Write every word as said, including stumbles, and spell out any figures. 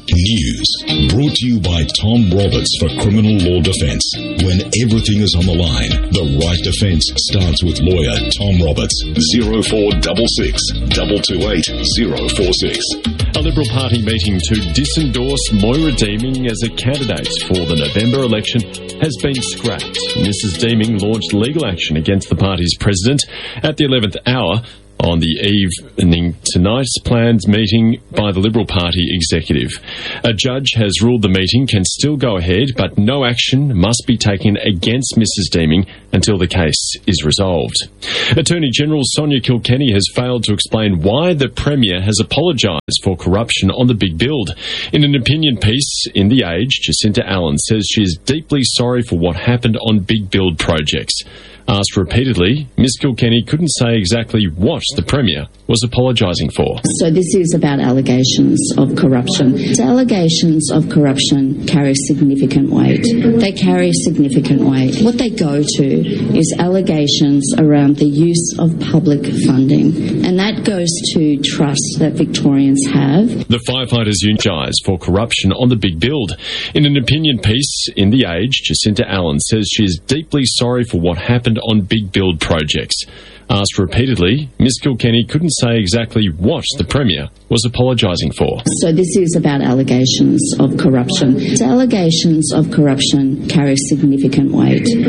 News, brought to you by Tom Roberts for Criminal Law Defence. When everything is on the line, the right defence starts with lawyer Tom Roberts. zero four six six, two two eight, zero four six. A Liberal Party meeting to disendorse Moira Deeming as a candidate for the November election has been scrapped. Missus Deeming launched legal action against the party's president at the eleventh hour on the evening tonight's planned meeting by the Liberal Party executive. A judge has ruled the meeting can still go ahead, but no action must be taken against Missus Deeming until the case is resolved. Attorney General Sonia Kilkenny has failed to explain why the Premier has apologised for corruption on the big build. In an opinion piece in The Age, Jacinta Allen says she is deeply sorry for what happened on big build projects. Asked repeatedly, Miss Kilkenny couldn't say exactly what the Premier was apologising for. So this is about allegations of corruption. So allegations of corruption carry significant weight. They carry significant weight. What they go to is allegations around the use of public funding, and that goes to trust that Victorians have. The firefighters unionised for corruption on the big build. In an opinion piece in The Age, Jacinta Allen says she is deeply sorry for what happened on big build projects. Asked repeatedly, Miss Kilkenny couldn't say exactly what the Premier was apologising for. So this is about allegations of corruption. So allegations of corruption carry significant weight.